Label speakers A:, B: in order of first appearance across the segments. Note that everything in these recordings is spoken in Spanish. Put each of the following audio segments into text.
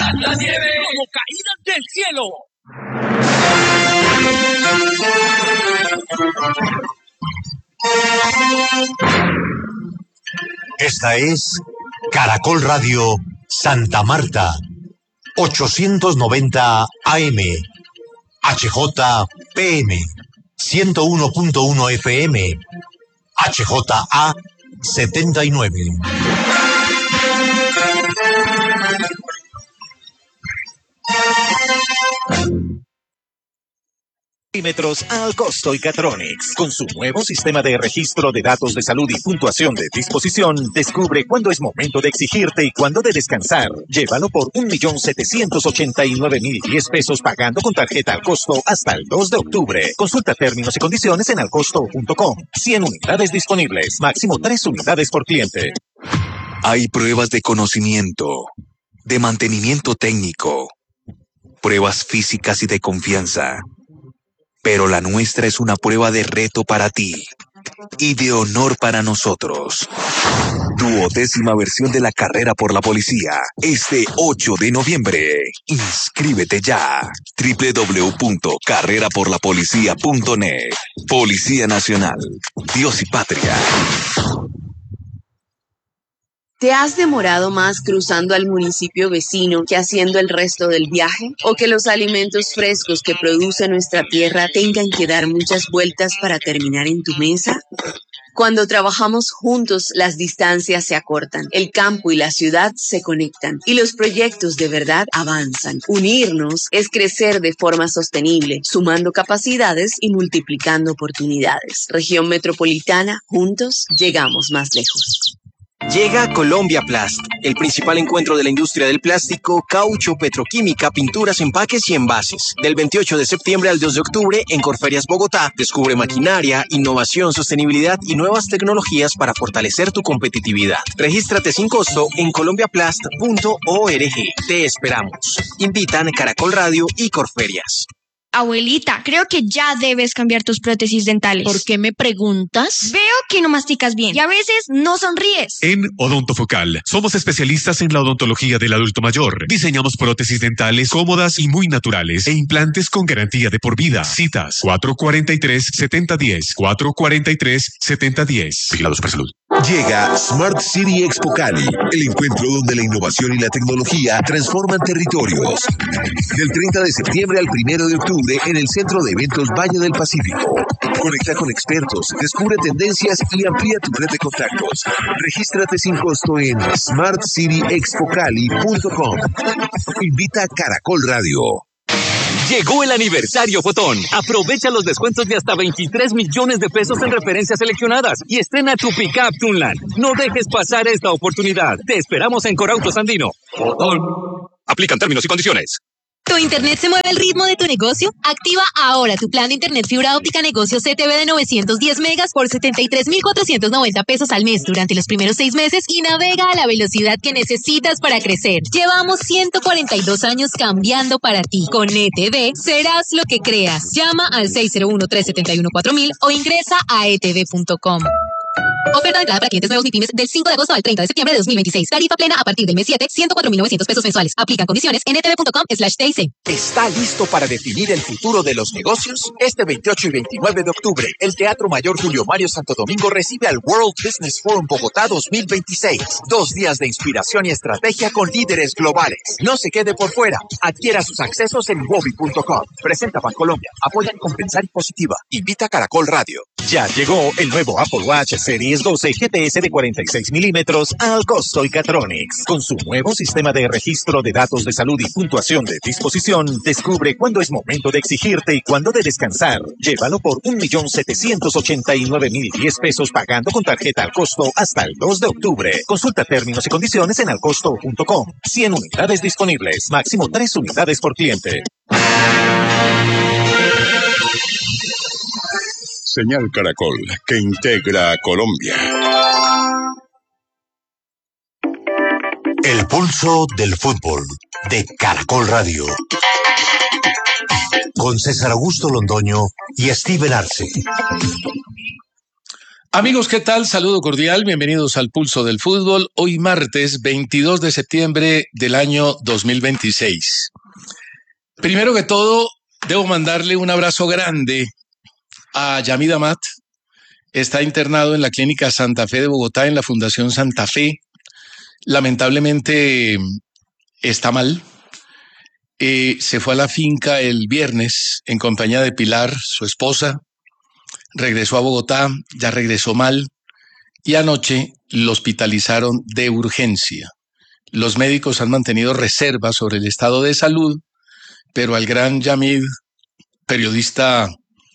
A: La nieve como caídas del cielo.
B: Esta es Caracol Radio Santa Marta, 890 AM, HJPM, 101.1 FM, HJA 79.
C: Al costo y Catronics. Con su nuevo sistema de registro de datos de salud y puntuación de disposición, descubre cuándo es momento de exigirte y cuándo de descansar. Llévalo por 1.789.010 pesos pagando con tarjeta al costo hasta el 2 de octubre. Consulta términos y condiciones en alcosto.com. 100 unidades disponibles, máximo 3 unidades por cliente.
D: Hay pruebas de conocimiento, de mantenimiento técnico, pruebas físicas y de confianza. Pero la nuestra es una prueba de reto para ti y de honor para nosotros. 12ª versión de la carrera por la policía, este 8 de noviembre. Inscríbete ya. www.carreraporlapolicía.net. Policía Nacional. Dios y patria.
E: ¿Te has demorado más cruzando al municipio vecino que haciendo el resto del viaje? ¿O que los alimentos frescos que produce nuestra tierra tengan que dar muchas vueltas para terminar en tu mesa? Cuando trabajamos juntos, las distancias se acortan, el campo y la ciudad se conectan y los proyectos de verdad avanzan. Unirnos es crecer de forma sostenible, sumando capacidades y multiplicando oportunidades. Región Metropolitana, juntos llegamos más lejos.
F: Llega Colombia Plast, el principal encuentro de la industria del plástico, caucho, petroquímica, pinturas, empaques y envases. Del 28 de septiembre al 2 de octubre en Corferias Bogotá, descubre maquinaria, innovación, sostenibilidad y nuevas tecnologías para fortalecer tu competitividad. Regístrate sin costo en colombiaplast.org. Te esperamos. Invitan Caracol Radio y Corferias.
G: Abuelita, creo que ya debes cambiar tus prótesis dentales.
H: ¿Por qué me preguntas?
G: Veo que no masticas bien y a veces no sonríes.
I: En Odontofocal somos especialistas en la odontología del adulto mayor. Diseñamos prótesis dentales cómodas y muy naturales e implantes con garantía de por vida. Citas 443-7010, 443-7010. Vigilados por salud.
J: Llega Smart City Expo Cali, el encuentro donde la innovación y la tecnología transforman territorios. Del 30 de septiembre al 1 de octubre en el Centro de Eventos Valle del Pacífico. Conecta con expertos, descubre tendencias y amplía tu red de contactos. Regístrate sin costo en smartcityexpocali.com. Invita a Caracol Radio.
K: Llegó el aniversario Fotón. Aprovecha los descuentos de hasta 23 millones de pesos en referencias seleccionadas y estrena tu pickup Tunland. No dejes pasar esta oportunidad. Te esperamos en Corautos Andino. Fotón. Aplican términos y condiciones.
L: ¿Tu internet se mueve al ritmo de tu negocio? Activa ahora tu plan de internet fibra óptica negocio CTV de 910 megas por 73,490 pesos al mes durante los primeros 6 meses y navega a la velocidad que necesitas para crecer. Llevamos 142 años cambiando para ti. Con ETV serás lo que creas. Llama al 601-371-4000 o ingresa a etv.com. Oferta de entrada para clientes nuevos ni pymes del 5 de agosto al 30 de septiembre de 2026. Tarifa plena a partir del mes 7, 104.900 pesos mensuales. Aplican condiciones en etv.com/TIC.
C: ¿Está listo para definir el futuro de los negocios? Este 28 y 29 de octubre, el Teatro Mayor Julio Mario Santo Domingo recibe al World Business Forum Bogotá 2026. 2 días de inspiración y estrategia con líderes globales. No se quede por fuera. Adquiera sus accesos en wobi.com. Presenta Bancolombia. Apoya Compensar y Positiva. Invita a Caracol Radio. Ya llegó el nuevo Apple Watch Series 12 GTS de 46 milímetros al costo y Catronics. Con su nuevo sistema de registro de datos de salud y puntuación de disposición, descubre cuándo es momento de exigirte y cuándo de descansar. Llévalo por 1.789.010 pesos pagando con tarjeta al costo hasta el 2 de octubre. Consulta términos y condiciones en alcosto.com. 100 unidades disponibles, máximo 3 unidades por cliente.
J: Señal Caracol, que integra a Colombia.
B: El pulso del fútbol de Caracol Radio. Con César Augusto Londoño y Steven Arce.
M: Amigos, ¿qué tal? Saludo cordial, bienvenidos al Pulso del Fútbol. Hoy martes 22 de septiembre del año 2026. Primero que todo, debo mandarle un abrazo grande a Yamid Amat. Está internado en la Clínica Santa Fe de Bogotá, en la Fundación Santa Fe. Lamentablemente está mal. Se fue a la finca el viernes en compañía de Pilar, su esposa. Regresó a Bogotá, ya regresó mal. Y anoche lo hospitalizaron de urgencia. Los médicos han mantenido reservas sobre el estado de salud, pero al gran Yamid, periodista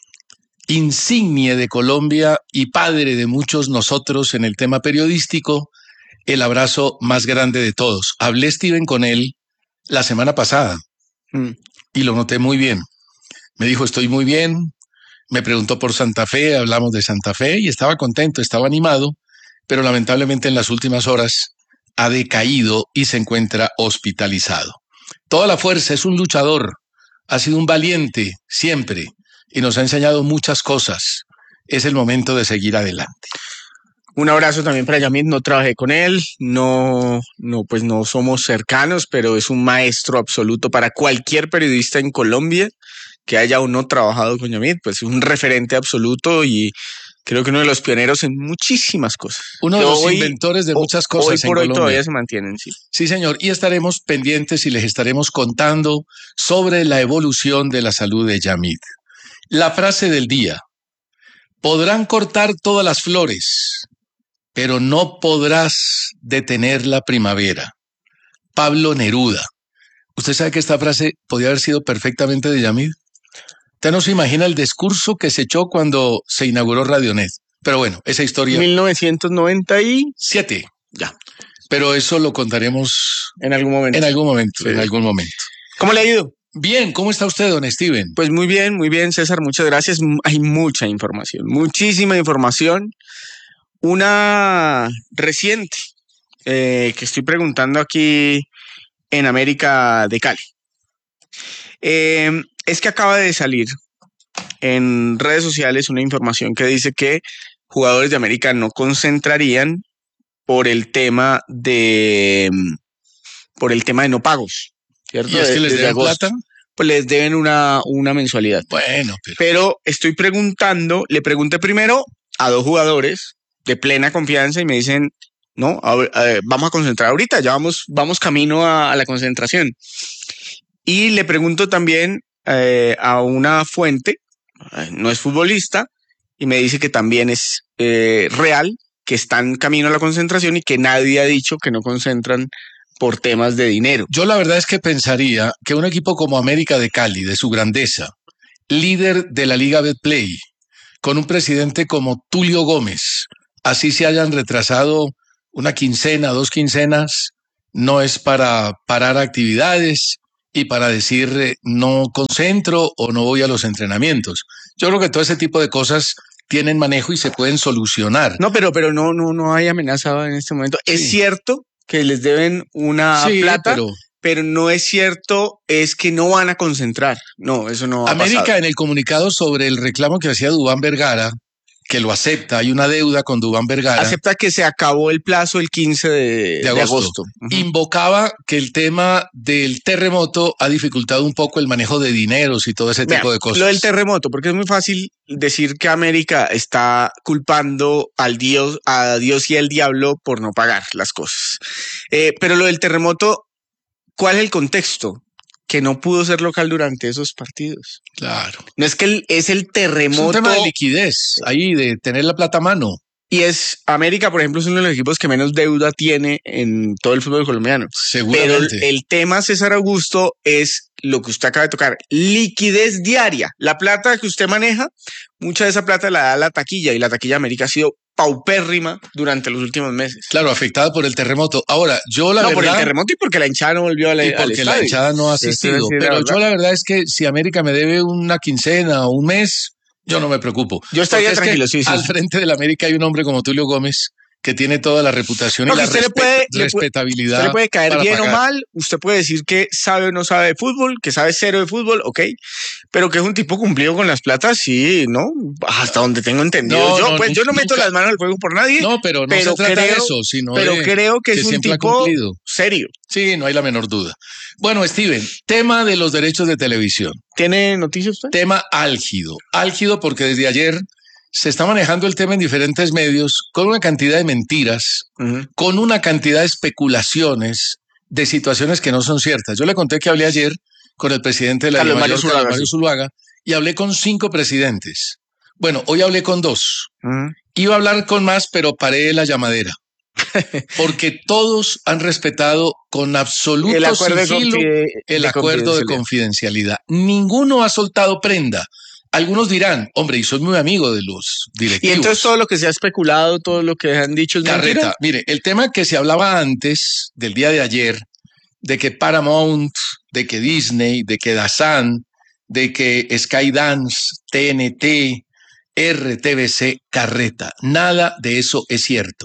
M: insigne de Colombia y padre de muchos nosotros en el tema periodístico, el abrazo más grande de todos. Hablé, Steven, con él la semana pasada y lo noté muy bien. Me dijo, estoy muy bien. Me preguntó por Santa Fe, hablamos de Santa Fe y estaba contento, estaba animado, pero lamentablemente en las últimas horas ha decaído y se encuentra hospitalizado. Toda la fuerza, es un luchador, ha sido un valiente siempre y nos ha enseñado muchas cosas. Es el momento de seguir adelante.
N: Un abrazo también para Yamid, no trabajé con él, pues no somos cercanos, pero es un maestro absoluto para cualquier periodista en Colombia que haya o no trabajado con Yamid, pues es un referente absoluto y creo que uno de los pioneros en muchísimas cosas.
M: Uno de los inventores de muchas cosas
N: hoy
M: en
N: por hoy
M: Colombia.
N: Todavía se mantienen, sí.
M: Sí, señor, y estaremos pendientes y les estaremos contando sobre la evolución de la salud de Yamid. La frase del día: podrán cortar todas las flores, pero no podrás detener la primavera. Pablo Neruda. ¿Usted sabe que esta frase podía haber sido perfectamente de Yamid? Usted no se imagina el discurso que se echó cuando se inauguró Radionet. Pero bueno, esa historia...
N: 1997.
M: Ya. Pero eso lo contaremos...
N: En algún momento.
M: En algún momento,
N: sí.
M: En algún momento.
N: ¿Cómo le ha ido?
M: Bien, ¿cómo está usted, don Steven?
N: Pues muy bien, César, muchas gracias. Hay mucha información, muchísima información. Una reciente que estoy preguntando aquí en América de Cali. Es que acaba de salir en redes sociales una información que dice que jugadores de América no concentrarían por el tema de no pagos, ¿cierto?
M: ¿Y es que les deben plata?
N: Pues les deben una mensualidad.
M: Bueno,
N: pero estoy preguntando, le pregunté primero a dos jugadores de plena confianza y me dicen, no, vamos a concentrar ahorita, ya vamos camino a la concentración. Y le pregunto también a una fuente, no es futbolista, y me dice que también es real, que están camino a la concentración y que nadie ha dicho que no concentran por temas de dinero.
M: Yo la verdad es que pensaría que un equipo como América de Cali, de su grandeza, líder de la Liga Betplay, con un presidente como Tulio Gómez, así se hayan retrasado una quincena, 2 quincenas, no es para parar actividades y para decir no concentro o no voy a los entrenamientos. Yo creo que todo ese tipo de cosas tienen manejo y se pueden solucionar.
N: No, pero no hay amenaza en este momento. Sí. Es cierto que les deben una plata, pero no es cierto, es que no van a concentrar. No, eso no ha
M: América
N: pasado.
M: En el comunicado sobre el reclamo que hacía Duván Vergara, que lo acepta, hay una deuda con Duván Vergara.
N: Acepta que se acabó el plazo el 15 de agosto.
M: Invocaba que el tema del terremoto ha dificultado un poco el manejo de dineros y todo ese tipo de cosas.
N: Lo del terremoto, porque es muy fácil decir que América está culpando a Dios y al diablo por no pagar las cosas. Pero lo del terremoto, ¿cuál es el contexto? Que no pudo ser local durante esos partidos.
M: Claro.
N: No es que es el terremoto.
M: Es un tema de liquidez, ahí de tener la plata a mano.
N: Y América, por ejemplo, es uno de los equipos que menos deuda tiene en todo el fútbol colombiano.
M: Seguramente.
N: Pero el tema, César Augusto, es lo que usted acaba de tocar. Liquidez diaria. La plata que usted maneja, mucha de esa plata la da la taquilla y la taquilla de América ha sido paupérrima durante los últimos meses.
M: Claro, afectada por el terremoto. Ahora, yo la verdad...
N: por el terremoto y porque la hinchada no volvió al estadio.
M: Y porque la hinchada no ha asistido. Pero yo la verdad es que si América me debe una quincena o un mes, yo no me preocupo.
N: Yo estaría tranquilo, sí.
M: Al frente de la América hay un hombre como Tulio Gómez que tiene toda la reputación
N: No,
M: y la
N: usted
M: respetabilidad.
N: Usted le puede caer
M: para
N: bien
M: pagar.
N: o mal, usted puede decir que sabe o no sabe de fútbol, que sabe cero de fútbol, ok, pero que es un tipo cumplido con las platas, sí, ¿no? Hasta donde tengo entendido.
M: No,
N: yo no meto
M: nunca.
N: las manos al fuego por nadie.
M: No, pero no se trata de eso, sino
N: pero
M: de
N: creo que es un
M: siempre ha
N: tipo
M: cumplido.
N: serio.
M: Sí, no hay la menor duda. Bueno, Steven, tema de los derechos de televisión.
N: ¿Tiene noticias usted?
M: Tema álgido. Álgido porque desde ayer se está manejando el tema en diferentes medios con una cantidad de mentiras, con una cantidad de especulaciones de situaciones que no son ciertas. Yo le conté que hablé ayer con el presidente de la
N: Carlos
M: DIMAYOR,
N: Mario
M: Carlos Mario Zuluaga, y hablé con 5 presidentes. Bueno, hoy hablé con 2. Iba a hablar con más, pero paré la llamadera. Porque todos han respetado con absoluto
N: El acuerdo
M: sigilo el acuerdo de confidencialidad. Ninguno ha soltado prenda. Algunos dirán, hombre, y soy muy amigo de los directivos.
N: Y entonces todo lo que se ha especulado, todo lo que han dicho es
M: Carreta,
N: mentira.
M: mire, el tema que se hablaba antes del día de ayer, de que Paramount, de que Disney, de que DAZN, de que Skydance, TNT, RTBC, carreta, nada de eso es cierto.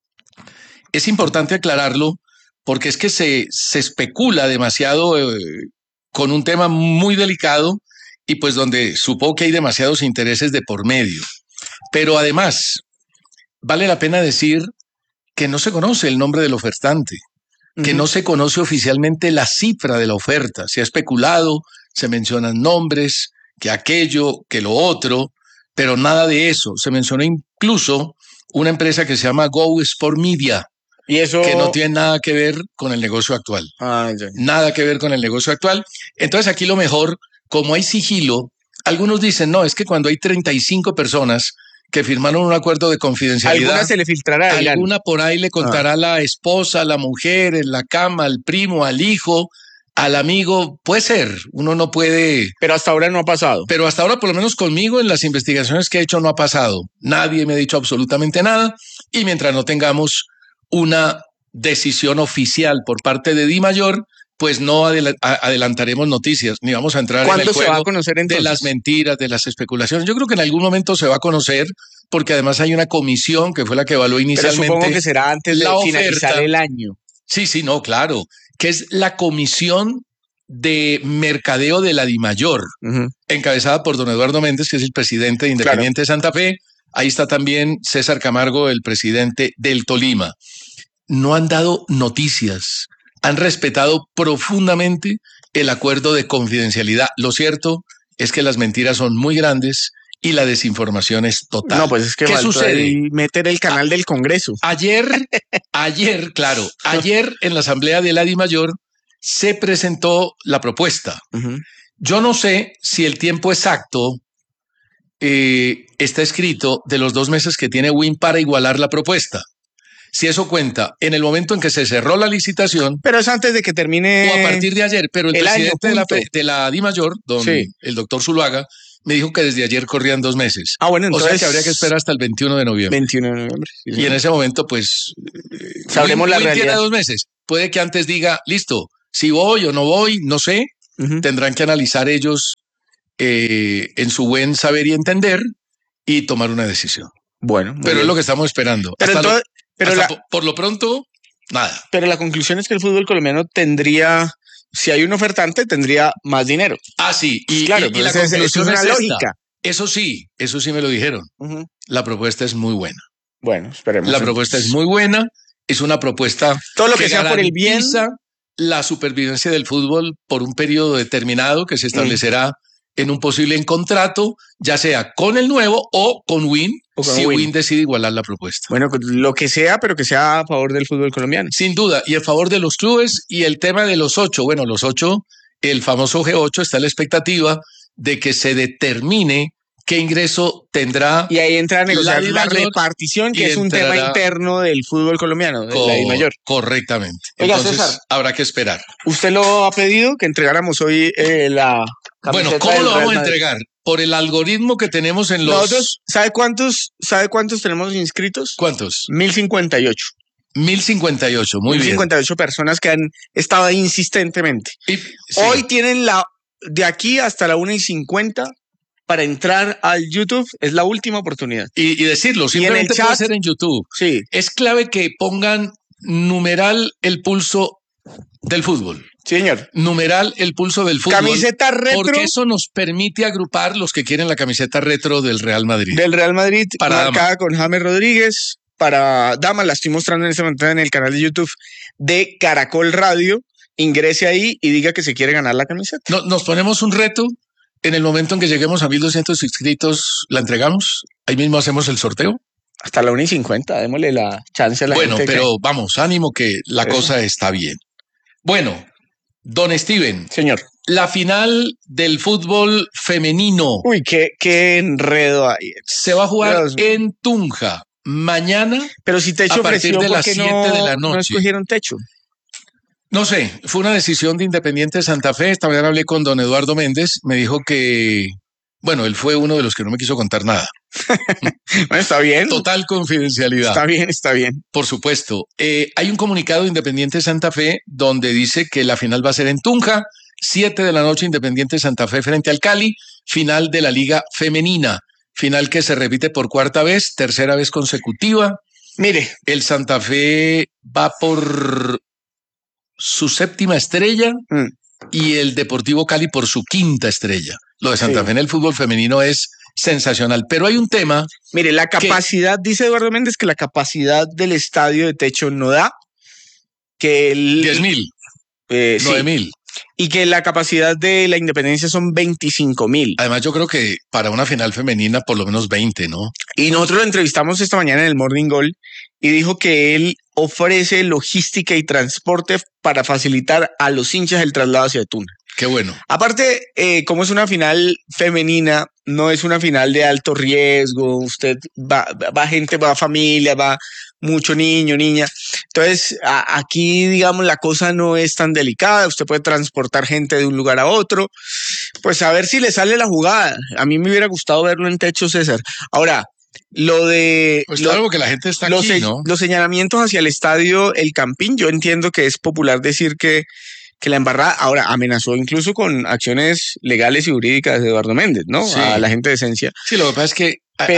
M: Es importante aclararlo porque es que se especula demasiado con un tema muy delicado y pues donde supongo que hay demasiados intereses de por medio. Pero además, vale la pena decir que no se conoce el nombre del ofertante, que no se conoce oficialmente la cifra de la oferta. Se ha especulado, se mencionan nombres, que aquello, que lo otro, pero nada de eso. Se mencionó incluso una empresa que se llama Go Sport Media,
N: y eso
M: que no tiene nada que ver con el negocio actual. Nada que ver con el negocio actual. Entonces aquí lo mejor, como hay sigilo, algunos dicen, no, es que cuando hay 35 personas que firmaron un acuerdo de confidencialidad,
N: alguna se le filtrará.
M: Alguna por ahí le contará a la esposa, a la mujer, en la cama, al primo, al hijo, al amigo. Puede ser, uno no puede...
N: Pero hasta ahora no ha pasado.
M: Pero hasta ahora, por lo menos conmigo, en las investigaciones que he hecho, no ha pasado. Nadie me ha dicho absolutamente nada. Y mientras no tengamos una decisión oficial por parte de DIMAYOR, pues no adelantaremos noticias, ni vamos a entrar en el
N: ¿Cuándo se
M: juego
N: va a conocer entonces?
M: de las mentiras, de las especulaciones. Yo creo que en algún momento se va a conocer, porque además hay una comisión que fue la que evaluó inicialmente.
N: Pero supongo que será antes de finalizar el año.
M: Sí, no, claro, que es la comisión de mercadeo de la DIMAYOR, encabezada por don Eduardo Méndez, que es el presidente de Independiente de Santa Fe. Ahí está también César Camargo, el presidente del Tolima. No han dado noticias, han respetado profundamente el acuerdo de confidencialidad. Lo cierto es que las mentiras son muy grandes y la desinformación es total.
N: No, pues es que
M: ¿qué sucede?
N: Meter el canal del Congreso.
M: Ayer en la asamblea de la DIMAYOR se presentó la propuesta. Yo no sé si el tiempo exacto está escrito de los 2 meses que tiene WIN para igualar la propuesta. Si eso cuenta en el momento en que se cerró la licitación.
N: Pero es antes de que termine.
M: O a partir de ayer. Pero el presidente de la DIMAYOR, el doctor Zuluaga, me dijo que desde ayer corrían 2 meses.
N: Bueno, entonces.
M: O sea que habría que esperar hasta el 21 de noviembre.
N: 21 de noviembre. Sí,
M: y en ese momento, pues.
N: Sabremos la realidad.
M: Tiene 2 meses. Puede que antes diga, listo, si voy o no voy, no sé. Tendrán que analizar ellos en su buen saber y entender y tomar una decisión.
N: Bueno.
M: Pero es lo que estamos esperando.
N: Pero
M: por lo pronto, nada.
N: Pero la conclusión es que el fútbol colombiano tendría, si hay un ofertante, tendría más dinero.
M: Ah, sí. Y,
N: claro,
M: y la
N: conclusión es una lógica.
M: Eso sí me lo dijeron. La propuesta es muy buena.
N: Bueno, esperemos.
M: La propuesta es muy buena. Es una propuesta
N: todo lo que sea por el bien,
M: la supervivencia del fútbol por un periodo determinado que se establecerá en un posible contrato, ya sea con el nuevo o con WIN, si WIN decide igualar la propuesta.
N: Bueno, lo que sea, pero que sea a favor del fútbol colombiano.
M: Sin duda, y a favor de los clubes y el tema de los 8. Bueno, los 8, el famoso G8, está la expectativa de que se determine qué ingreso tendrá.
N: Y ahí entra a negociar la repartición, que es un tema interno del fútbol colombiano, de la DIMAYOR.
M: Correctamente.
N: Oiga,
M: entonces,
N: César,
M: habrá que esperar.
N: ¿Usted lo ha pedido que entregáramos hoy la camiseta?
M: Bueno, ¿cómo lo vamos a entregar? Por el algoritmo que tenemos en los...
N: Nosotros, ¿sabe cuántos tenemos inscritos?
M: ¿Cuántos?
N: 1058.
M: 1058, muy bien.
N: 1058 personas que han estado ahí insistentemente. Hoy tienen de aquí hasta la 1:50 para entrar al YouTube, es la última oportunidad.
M: Y decirlo, simplemente puede ser en YouTube.
N: Sí.
M: Es clave que pongan numeral el pulso del fútbol.
N: Sí, señor.
M: Numeral el pulso del fútbol.
N: Camiseta retro.
M: Porque eso nos permite agrupar los que quieren la camiseta retro del Real Madrid.
N: Del Real Madrid,
M: para
N: marcada con James Rodríguez. Para damas, la estoy mostrando en este momento en el canal de YouTube de Caracol Radio. Ingrese ahí y diga que se quiere ganar la camiseta.
M: No, nos ponemos un reto. En el momento en que lleguemos a 1,200 inscritos, ¿la entregamos? Ahí mismo hacemos el sorteo.
N: Hasta la 1:50, démosle la chance a la gente.
M: Bueno, pero vamos, ánimo que la cosa está bien. Bueno, don Steven.
N: Señor.
M: La final del fútbol femenino.
N: Uy, qué enredo hay.
M: Se va a jugar en Tunja mañana.
N: Pero si Techo
M: a partir de las 7 de la noche.
N: No escogieron Techo.
M: No sé, fue una decisión de Independiente Santa Fe. Esta mañana hablé con don Eduardo Méndez. Me dijo que, bueno, él fue uno de los que no me quiso contar nada.
N: Bueno, está bien.
M: Total confidencialidad.
N: Está bien.
M: Por supuesto. Hay un comunicado de Independiente Santa Fe donde dice que la final va a ser en Tunja, 7 de la noche, Independiente Santa Fe frente al Cali, final de la Liga Femenina. Final que se repite por cuarta vez, tercera vez consecutiva.
N: Mire,
M: el Santa Fe va por su 7ª estrella y el Deportivo Cali por su 5ª estrella. Lo de Santa Fe en el fútbol femenino es sensacional, pero hay un tema.
N: Mire, la capacidad, dice Eduardo Méndez, que la capacidad del estadio de Techo no da, que
M: 10.000, 9.000.
N: Y que la capacidad de la Independencia son 25.000.
M: Además, yo creo que para una final femenina por lo menos 20, ¿no?
N: Y nosotros lo entrevistamos esta mañana en el Morning Goal y dijo que él ofrece logística y transporte para facilitar a los hinchas el traslado hacia Tuna.
M: Qué bueno.
N: Aparte, como es una final femenina, no es una final de alto riesgo. Usted va gente, va familia, va mucho niño, niña. Entonces, aquí, digamos, la cosa no es tan delicada. Usted puede transportar gente de un lugar a otro. Pues a ver si le sale la jugada. A mí me hubiera gustado verlo en Techo, César. Ahora, lo de...
M: Pues claro que la gente está aquí, ¿no?
N: Los señalamientos hacia el estadio El Campín, yo entiendo que es popular decir que la embarrada ahora amenazó incluso con acciones legales y jurídicas de Eduardo Méndez, ¿no?
M: Sí.
N: A la gente de Esencia.
M: Sí, lo que pasa es que...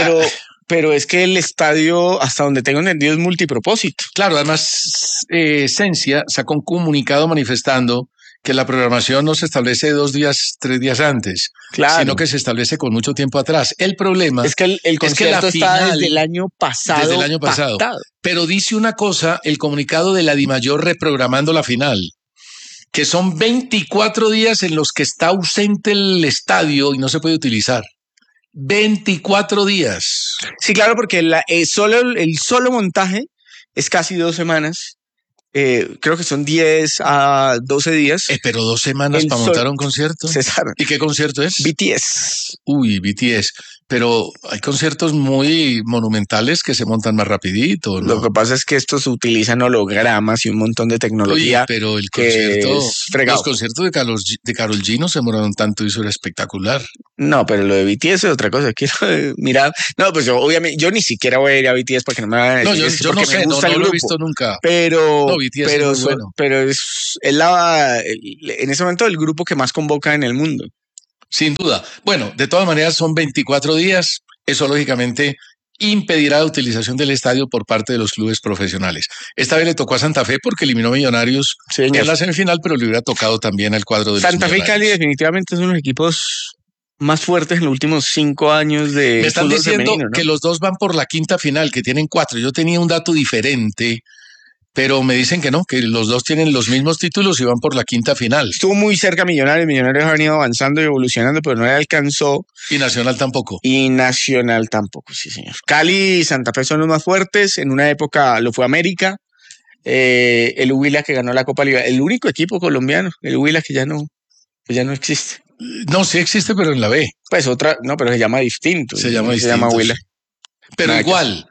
N: Pero es que el estadio, hasta donde tengo entendido, es multipropósito.
M: Claro, además, Esencia sacó un comunicado manifestando que la programación no se establece 2 días, 3 días antes, sino que se establece con mucho tiempo atrás. El problema
N: es que el concierto está desde el año pasado.
M: Desde el año pasado.
N: Pactado.
M: Pero dice una cosa, el comunicado de la DIMAYOR reprogramando la final, que son 24 días en los que está ausente el estadio y no se puede utilizar. 24 días.
N: Sí, claro, porque el solo montaje es casi 2 semanas. Creo que son 10 a 12 días.
M: Pero 2 semanas para montar un concierto.
N: César.
M: ¿Y qué concierto es?
N: BTS.
M: Uy, BTS. Pero hay conciertos muy monumentales que se montan más rapidito, ¿no?
N: Lo que pasa es que estos utilizan hologramas y un montón de tecnología.
M: Oye, pero el concierto, los conciertos de Karol G no se demoraron tanto y eso era espectacular.
N: No, pero lo de BTS es otra cosa. Quiero mirar. No, pues obviamente yo ni siquiera voy a ir a BTS porque no me van a decir.
M: No, yo no sé, no lo he visto nunca.
N: Pero,
M: no, BTS es muy bueno.
N: Pero es en ese momento el grupo que más convoca en el mundo.
M: Sin duda. Bueno, de todas maneras son 24 días. Eso lógicamente impedirá la utilización del estadio por parte de los clubes profesionales. Esta vez le tocó a Santa Fe porque eliminó a Millonarios en la semifinal, pero le hubiera tocado también al cuadro de
N: Santa Fe y Cali definitivamente son los equipos más fuertes en los últimos 5 años de
M: Me están
N: fútbol
M: diciendo
N: femenino, ¿no?
M: que los dos van por la 5ª final, que tienen 4. Yo tenía un dato diferente, pero me dicen que no, que los dos tienen los mismos títulos y van por la 5ª final.
N: Estuvo muy cerca Millonarios ha venido avanzando y evolucionando, pero no le alcanzó.
M: Y Nacional tampoco.
N: Sí, señor. Cali y Santa Fe son los más fuertes. En una época lo fue América. El Huila que ganó la Copa Liga. El único equipo colombiano, el Huila que ya no existe.
M: No, sí existe, pero en la B.
N: Pues otra, no, pero se llama distinto.
M: Se llama
N: Huila.
M: Pero igual,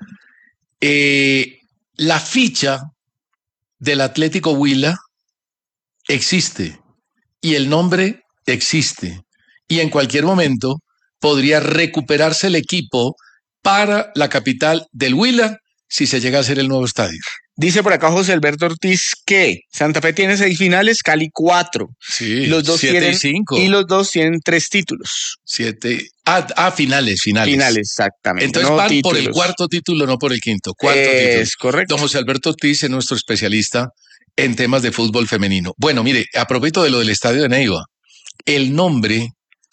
M: la ficha del Atlético Huila existe y el nombre existe y en cualquier momento podría recuperarse el equipo para la capital del Huila si se llega a hacer el nuevo estadio.
N: Dice por acá José Alberto Ortiz que Santa Fe tiene 6 finales, Cali 4.
M: Sí,
N: los dos
M: 7
N: tienen,
M: y 5.
N: Y los dos tienen 3 títulos.
M: 7. Finales.
N: Finales, exactamente.
M: Entonces
N: no
M: van
N: títulos.
M: por el cuarto título, no por el quinto. Cuarto título.
N: Es correcto.
M: Don José Alberto Ortiz es nuestro especialista en temas de fútbol femenino. Bueno, mire, a propósito de lo del estadio de Neiva, el nombre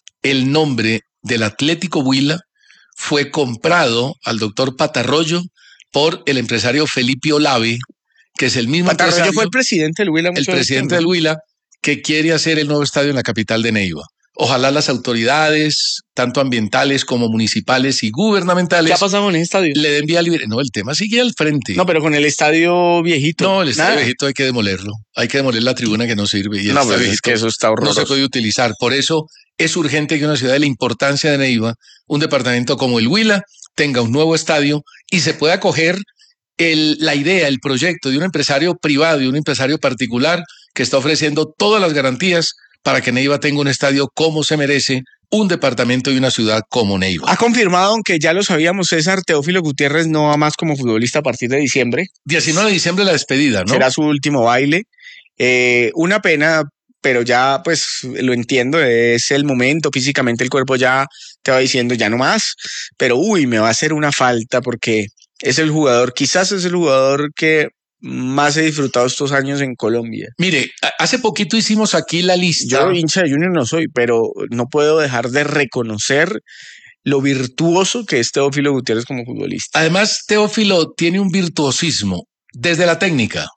M: del Atlético Huila fue comprado al doctor Patarroyo por el empresario Felipe Olave, que es el mismo
N: Patarroyo fue el presidente del Huila.
M: El presidente del Huila, que quiere hacer el nuevo estadio en la capital de Neiva. Ojalá las autoridades, tanto ambientales como municipales y gubernamentales,
N: ¿qué ha pasado con el estadio?
M: Le den vía libre. No, el tema sigue al frente.
N: No, pero con el estadio viejito.
M: No, el estadio viejito hay que demolerlo. Hay que demoler la tribuna que no sirve. Y el
N: estadio viejito es que eso está horroroso.
M: No se puede utilizar. Por eso es urgente que una ciudad de la importancia de Neiva, un departamento como el Huila, tenga un nuevo estadio y se pueda acoger la idea, el proyecto de un empresario privado y un empresario particular que está ofreciendo todas las garantías para que Neiva tenga un estadio como se merece, un departamento y una ciudad como Neiva.
N: Ha confirmado, aunque ya lo sabíamos, César, Teófilo Gutiérrez no va más como futbolista a partir de diciembre.
M: 19 de diciembre la despedida, ¿no?
N: Será su último baile. Una pena, pero ya pues lo entiendo, es el momento, físicamente el cuerpo ya te va diciendo ya no más, pero me va a hacer una falta porque es el jugador, quizás es el jugador que más he disfrutado estos años en Colombia.
M: Mire, hace poquito hicimos aquí la lista.
N: Yo hincha de Junior no soy, pero no puedo dejar de reconocer lo virtuoso que es Teófilo Gutiérrez como futbolista.
M: Además, Teófilo tiene un virtuosismo desde la técnica,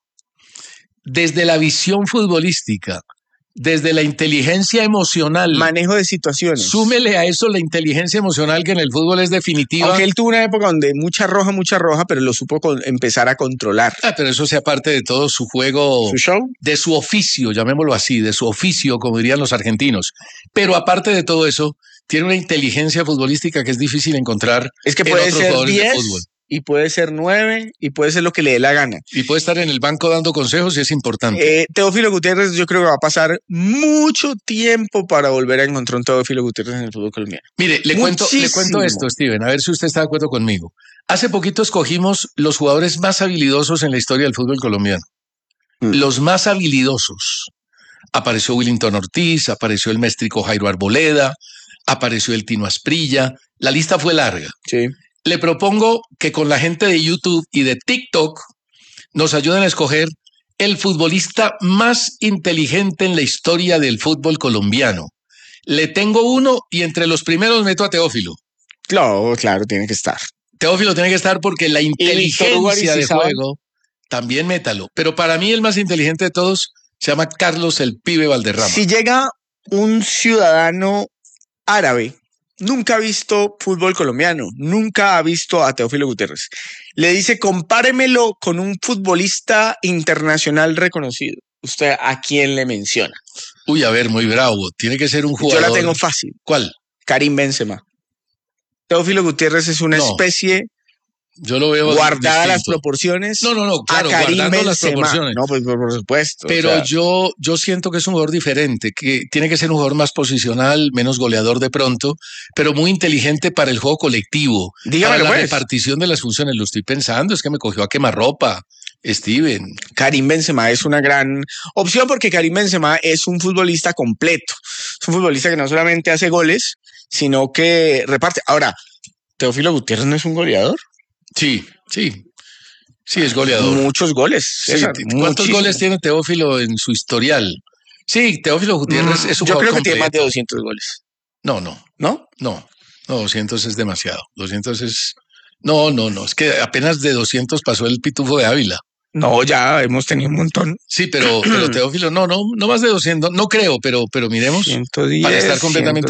M: desde la visión futbolística, desde la inteligencia emocional.
N: Manejo de situaciones.
M: Súmele a eso la inteligencia emocional que en el fútbol es definitiva.
N: Aunque él tuvo una época donde mucha roja, pero lo supo empezar a controlar.
M: Pero eso sea parte de todo su juego.
N: ¿Su show?
M: De su oficio, llamémoslo así, de su oficio, como dirían los argentinos. Pero aparte de todo eso, tiene una inteligencia futbolística que es difícil encontrar
N: en otros jugadores de fútbol. Y puede ser 9 y puede ser lo que le dé la gana.
M: Y puede estar en el banco dando consejos y es importante.
N: Teófilo Gutiérrez yo creo que va a pasar mucho tiempo para volver a encontrar un Teófilo Gutiérrez en el fútbol colombiano.
M: Mire, le cuento esto, Steven, a ver si usted está de acuerdo conmigo. Hace poquito escogimos los jugadores más habilidosos en la historia del fútbol colombiano. Los más habilidosos. Apareció Willington Ortiz, apareció el méstrico Jairo Arboleda, apareció el Tino Asprilla. La lista fue larga.
N: Sí.
M: Le propongo que con la gente de YouTube y de TikTok nos ayuden a escoger el futbolista más inteligente en la historia del fútbol colombiano. Le tengo uno y entre los primeros meto a Teófilo.
N: Claro, tiene que estar.
M: Teófilo tiene que estar porque la inteligencia de juego también métalo. Pero para mí el más inteligente de todos se llama Carlos el Pibe Valderrama.
N: Si llega un ciudadano árabe, nunca ha visto fútbol colombiano, nunca ha visto a Teófilo Gutiérrez. Le dice, compáremelo con un futbolista internacional reconocido. ¿Usted a quién le menciona?
M: Uy, a ver, muy bravo. Tiene que ser un jugador.
N: Yo la tengo fácil.
M: ¿Cuál?
N: Karim Benzema. Teófilo Gutiérrez es una especie...
M: Yo lo veo
N: guardadas las proporciones.
M: No, claro, guardando las proporciones.
N: No, pues por supuesto.
M: Pero yo siento que es un jugador diferente, que tiene que ser un jugador más posicional, menos goleador de pronto, pero muy inteligente para el juego colectivo.
N: Dígamelo,
M: para la repartición de las funciones. Lo estoy pensando, es que me cogió a quemarropa, Steven.
N: Karim Benzema es una gran opción porque Karim Benzema es un futbolista completo. Es un futbolista que no solamente hace goles, sino que reparte. Ahora, ¿Teófilo Gutiérrez no es un goleador?
M: Sí, es goleador.
N: Muchos goles. César,
M: ¿Cuántos goles tiene Teófilo en su historial? Sí, Teófilo Gutiérrez es un
N: jugador. Yo creo que
M: completo.
N: tiene más de 200 goles.
M: No, 200 es demasiado. 200 es... No, es que apenas de 200 pasó el Pitufo de Ávila.
N: No, ya hemos tenido un montón.
M: Sí, pero Teófilo, no más de 200, no creo, pero miremos
N: 110,
M: para estar completamente